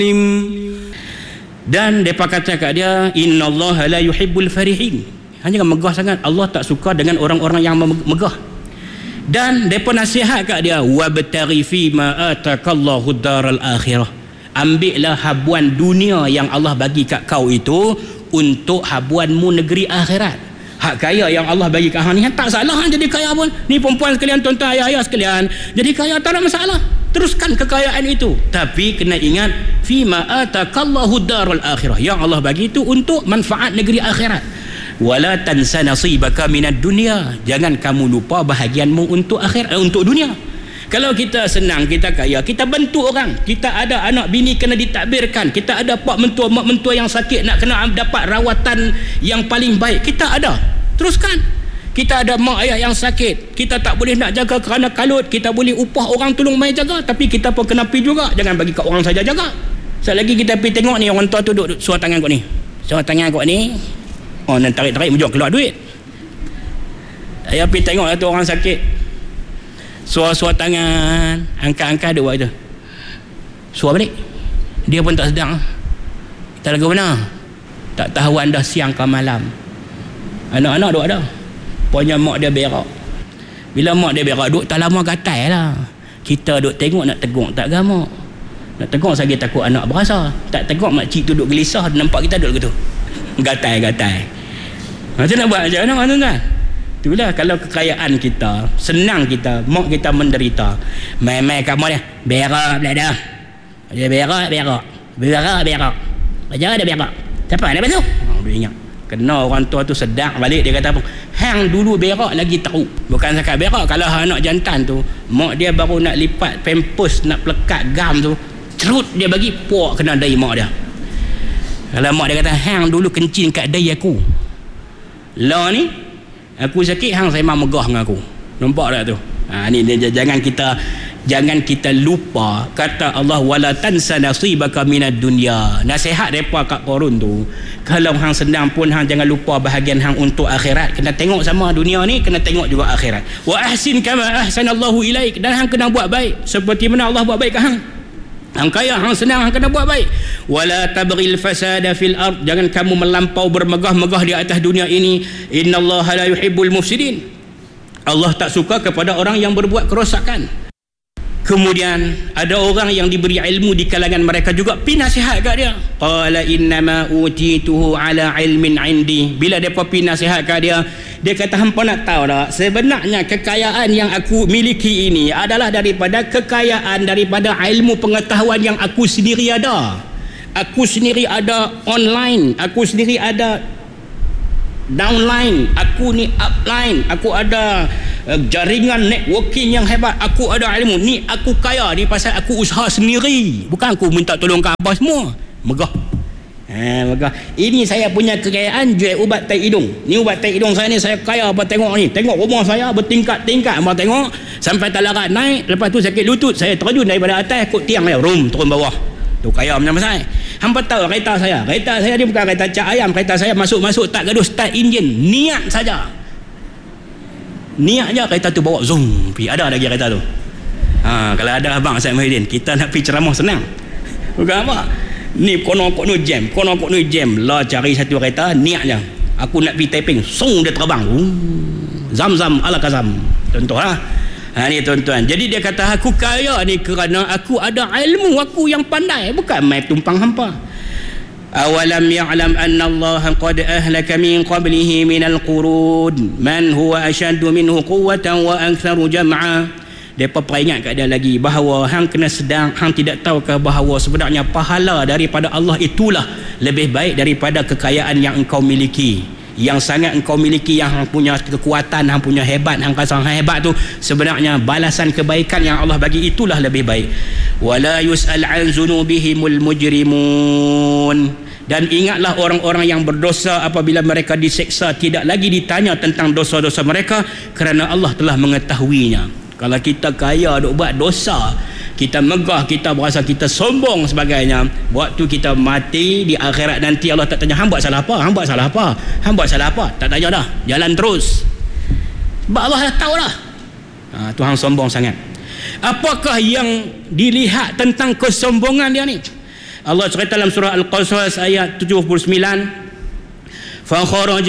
Dan mereka kata kat dia, innallaha la yuhibbul farihin. Hanya megah sangat. Allah tak suka dengan orang-orang yang megah. Dan mereka nasihat kat dia, wabtaghi fi ma atakallahu daral akhirah. Ambillah habuan dunia yang Allah bagi kat kau itu untuk habuanmu negeri akhirat. Hak kaya yang Allah bagi kat hang ni tak salah hang jadi kaya pun. Ni perempuan sekalian, tuan-tuan, ayah-ayah sekalian, jadi kaya tak ada masalah. Teruskan kekayaan itu, tapi kena ingat fima atakallahu darul akhirah, yang Allah bagi itu untuk manfaat negeri akhirat. Wala tansa nasibaka minad dunya, jangan kamu lupa bahagianmu untuk akhirat, untuk dunia. Kalau kita senang, kita kaya, kita bantu orang, kita ada anak bini kena ditadbirkan, kita ada pak mentua, mak mentua yang sakit nak kena dapat rawatan yang paling baik, kita ada, teruskan. Kita ada mak ayah yang sakit, kita tak boleh nak jaga kerana kalut, kita boleh upah orang tolong mai jaga, tapi kita pun kena pergi juga, jangan bagi kat orang saja jaga. Sekali lagi kita pergi tengok ni, orang tua tu duduk suar tangan kau ni, suar tangan kau ni, oh nak tarik-tarik menjual keluar duit. Saya pergi tengok tu orang sakit, suar-suar tangan, angkat-angkat duk buat tu, suar balik, dia pun tak sedang. Kita lagu mana? Tak tahu anda siang ke malam, anak-anak duk ada. Pokoknya mak dia berak. Bila mak dia berak, duk tak lama gatal lah. Kita duk tengok nak tegur tak gamak. Nak tegur lagi takut anak berasa. Tak tegur makcik tu duk gelisah, nampak kita duk gitu. Gatal-gatal. Macam nak buat macam mana tuan-tuan? Itulah kalau kekayaan kita, senang kita, mak kita menderita. Mai-mai kamu dia berak belah dah. Dia berak. Aja ada berak. Siapa ada basuh? Dia ingat. Kena orang tua tu sedang balik, dia kata apa? Hang dulu berak lagi tahu. Bukan sakat berak, kalau anak jantan tu mak dia baru nak lipat pampers, nak pelekat gam tu, cerut dia bagi puak kena dahi mak dia. Kalau mak dia kata hang dulu kencing kat dahi aku, lah ni aku sakit, hang saya memang megah dengan aku. Nampak tak tu? Ni jangan kita lupa kata Allah, wala tansa nasibaka minad dunya. Nasihat depa kat Qarun tu, kalau hang senang pun hang jangan lupa bahagian hang untuk akhirat. Kena tengok sama dunia ni, kena tengok juga akhirat. Wa ahsin kama ahsanallahu ilaik, dan hang kena buat baik seperti mana Allah buat baik kat hang. Hang kaya, hang senang, hang kena buat baik. Wala tabghil fasada fil ard, jangan kamu melampau bermegah-megah di atas dunia ini. Innallaha la yuhibbul mufsidin, Allah tak suka kepada orang yang berbuat kerosakan. Kemudian ada orang yang diberi ilmu di kalangan mereka juga pi nasihat kat dia. Qala innama utituhu ala ilmin indi. Bila depa pi nasihat kat dia, dia kata hampa nak tahu tak, sebenarnya kekayaan yang aku miliki ini adalah daripada kekayaan, daripada ilmu pengetahuan yang aku sendiri ada. Aku sendiri ada online, aku sendiri ada downline, aku ni upline, aku ada jaringan networking yang hebat, aku ada ilmu ni, aku kaya ni pasal aku usaha sendiri, bukan aku minta tolong ke apa semua. Megah. Megah. Ini saya punya kekayaan, jual ubat tai hidung. Ni ubat tai hidung saya ni, saya kaya apa, tengok ni, tengok rumah saya bertingkat-tingkat, apa tengok sampai talarat naik, lepas tu sakit lutut, saya terjun daripada atas ikut tiang dia, turun bawah. Tu kaya macam mana? Hampa tahu kereta saya ni bukan kereta cak ayam, kereta saya masuk tak gaduh start enjin, niat saja, niat je kereta tu bawa zoom pi. Ada lagi kereta tu. Kalau ada abang Syed Muhyiddin, kita nak pergi ceramah senang, bukan apa ni, kono jam lah, cari satu kereta, niat je aku nak pergi Taiping, song dia terbang, zam-zam ala kazam. Contoh ni tuan-tuan. Jadi dia kata aku kaya ni kerana aku ada ilmu, aku yang pandai, bukan main tumpang hampa. Awalam ya'lam anna Allah qad ahlaka min qablihi minal qurun man huwa ashaddu minhu quwwatan wa aktharu jam'a. Depa peringat kat dia lagi bahawa hang kena sedang, hang tidak tahukah bahawa sebenarnya pahala daripada Allah itulah lebih baik daripada kekayaan yang engkau miliki. Yang sangat engkau miliki, yang hang punya kekuatan, hang punya hebat, hang rasa hang hebat tu, sebenarnya balasan kebaikan yang Allah bagi itulah lebih baik. Wala yus'al an zunubihimul mujrimun. Dan ingatlah orang-orang yang berdosa apabila mereka diseksa tidak lagi ditanya tentang dosa-dosa mereka, kerana Allah telah mengetahuinya. Kalau kita kaya duk buat dosa, kita megah, kita berasa kita sombong sebagainya, waktu kita mati di akhirat nanti Allah tak tanya hang buat salah apa, hang buat salah apa, hang buat salah apa, tak tanya dah, jalan terus. Sebab Allah dah tahu dah. Tu hang sombong sangat. Apakah yang dilihat tentang kesombongan dia ni? Allah cerita dalam surah Al-Qasas ayat 79, fa kharaja